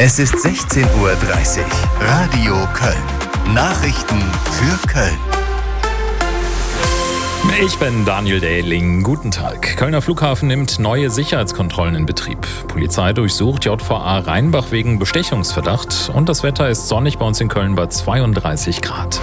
Es ist 16:30 Uhr. Radio Köln. Nachrichten für Köln. Ich bin Daniel Dehling. Guten Tag. Kölner Flughafen nimmt neue Sicherheitskontrollen in Betrieb. Polizei durchsucht JVA Rheinbach wegen Bestechungsverdacht. Und das Wetter ist sonnig bei uns in Köln bei 32 Grad.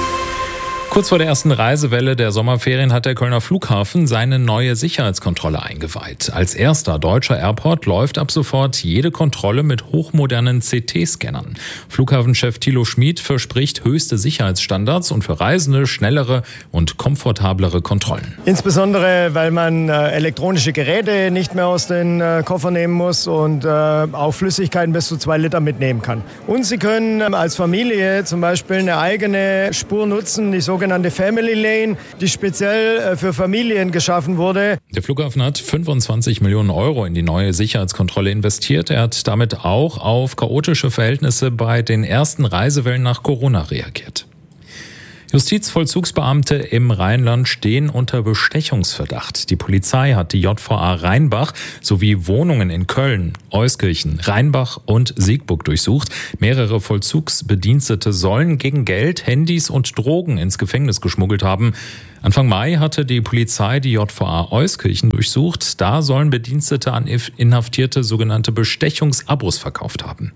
Kurz vor der ersten Reisewelle der Sommerferien hat der Kölner Flughafen seine neue Sicherheitskontrolle eingeweiht. Als erster deutscher Airport läuft ab sofort jede Kontrolle mit hochmodernen CT-Scannern. Flughafenchef Thilo Schmid verspricht höchste Sicherheitsstandards und für Reisende schnellere und komfortablere Kontrollen. Insbesondere, weil man elektronische Geräte nicht mehr aus den Koffer nehmen muss und auch Flüssigkeiten bis zu 2 Liter mitnehmen kann. Und Sie können als Familie zum Beispiel eine eigene Spur nutzen, die sogenannte Family Lane, die speziell für Familien geschaffen wurde. Der Flughafen hat 25 Millionen Euro in die neue Sicherheitskontrolle investiert. Er hat damit auch auf chaotische Verhältnisse bei den ersten Reisewellen nach Corona reagiert. Justizvollzugsbeamte im Rheinland stehen unter Bestechungsverdacht. Die Polizei hat die JVA Rheinbach sowie Wohnungen in Köln, Euskirchen, Rheinbach und Siegburg durchsucht. Mehrere Vollzugsbedienstete sollen gegen Geld, Handys und Drogen ins Gefängnis geschmuggelt haben. Anfang Mai hatte die Polizei die JVA Euskirchen durchsucht. Da sollen Bedienstete an Inhaftierte sogenannte Bestechungsabos verkauft haben.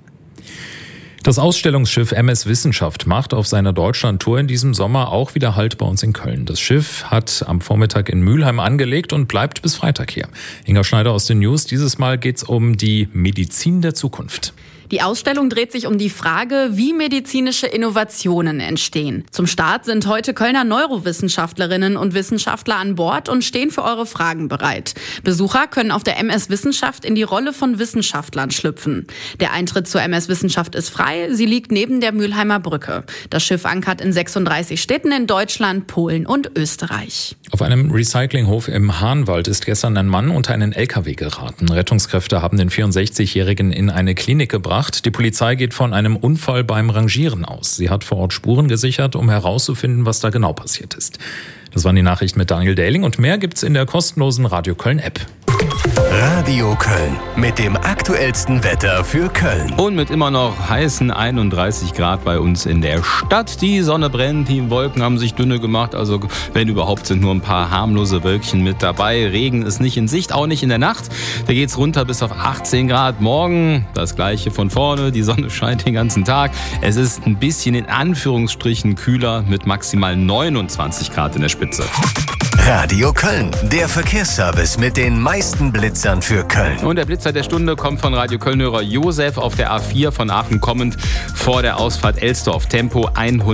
Das Ausstellungsschiff MS Wissenschaft macht auf seiner Deutschlandtour in diesem Sommer auch wieder Halt bei uns in Köln. Das Schiff hat am Vormittag in Mülheim angelegt und bleibt bis Freitag hier. Inga Schneider aus den News. Dieses Mal geht's um die Medizin der Zukunft. Die Ausstellung dreht sich um die Frage, wie medizinische Innovationen entstehen. Zum Start sind heute Kölner Neurowissenschaftlerinnen und Wissenschaftler an Bord und stehen für eure Fragen bereit. Besucher können auf der MS Wissenschaft in die Rolle von Wissenschaftlern schlüpfen. Der Eintritt zur MS Wissenschaft ist frei. Sie liegt neben der Mülheimer Brücke. Das Schiff ankert in 36 Städten in Deutschland, Polen und Österreich. Auf einem Recyclinghof im Hahnwald ist gestern ein Mann unter einen LKW geraten. Rettungskräfte haben den 64-Jährigen in eine Klinik gebracht. Die Polizei geht von einem Unfall beim Rangieren aus. Sie hat vor Ort Spuren gesichert, um herauszufinden, was da genau passiert ist. Das waren die Nachrichten mit Daniel Dehling und mehr gibt's in der kostenlosen Radio Köln App. Radio Köln mit dem aktuellsten Wetter für Köln. Und mit immer noch heißen 31 Grad bei uns in der Stadt. Die Sonne brennt, die Wolken haben sich dünne gemacht. Also wenn überhaupt sind nur ein paar harmlose Wölkchen mit dabei. Regen ist nicht in Sicht, auch nicht in der Nacht. Da geht's runter bis auf 18 Grad. Morgen das gleiche von vorne. Die Sonne scheint den ganzen Tag. Es ist ein bisschen in Anführungsstrichen kühler mit maximal 29 Grad in der Spitze. Radio Köln, der Verkehrsservice mit den meisten Blitzern für Köln. Und der Blitzer der Stunde kommt von Radio Köln-Hörer Josef auf der A4 von Aachen kommend vor der Ausfahrt Elsdorf. Tempo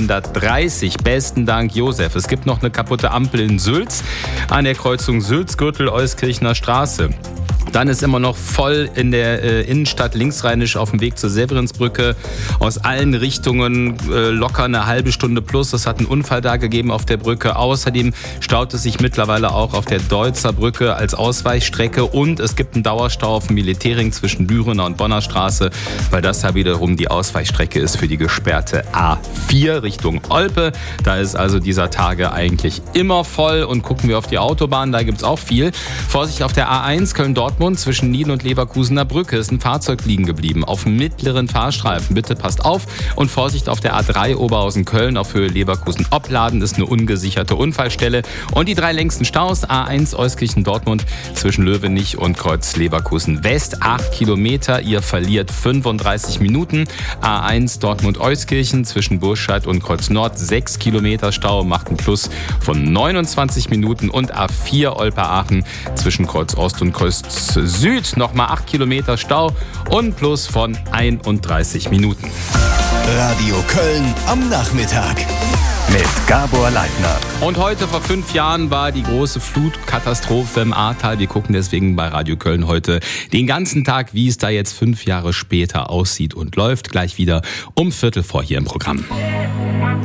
130. Besten Dank, Josef. Es gibt noch eine kaputte Ampel in Sülz an der Kreuzung Sülz-Gürtel-Euskirchener Straße. Dann ist immer noch voll in der Innenstadt linksrheinisch auf dem Weg zur Severinsbrücke. Aus allen Richtungen locker eine halbe Stunde plus. Es hat einen Unfall da gegeben auf der Brücke. Außerdem staut es sich mittlerweile auch auf der Deutzer Brücke als Ausweichstrecke. Und es gibt einen Dauerstau auf dem Militärring zwischen Dürener und Bonner Straße, weil das ja wiederum die Ausweichstrecke ist für die gesperrte A4 Richtung Olpe. Da ist also dieser Tage eigentlich immer voll. Und gucken wir auf die Autobahn, da gibt es auch viel. Vorsicht auf der A1 Köln-Dortmund zwischen Nieden und Leverkusener Brücke ist ein Fahrzeug liegen geblieben. Auf dem mittleren Fahrstreifen. Bitte passt auf. Und Vorsicht auf der A3 Oberhausen-Köln auf Höhe Leverkusen-Opladen ist eine ungesicherte Unfallstelle. Und die 3 längsten Staus A1 Euskirchen-Dortmund zwischen Löwenich und Kreuz Leverkusen-West 8 Kilometer. Ihr verliert 35 Minuten. A1 Dortmund-Euskirchen zwischen Burscheid und Kreuz Nord 6 Kilometer Stau macht ein Plus von 29 Minuten. Und A4 Olpe-Aachen zwischen Kreuz Ost und Kreuz Süd nochmal 8 Kilometer Stau und Plus von 31 Minuten. Radio Köln am Nachmittag mit Gabor Leitner. Und heute vor 5 Jahren war die große Flutkatastrophe im Ahrtal. Wir gucken deswegen bei Radio Köln heute den ganzen Tag, wie es da jetzt 5 Jahre später aussieht und läuft. Gleich wieder um 4:15 hier im Programm.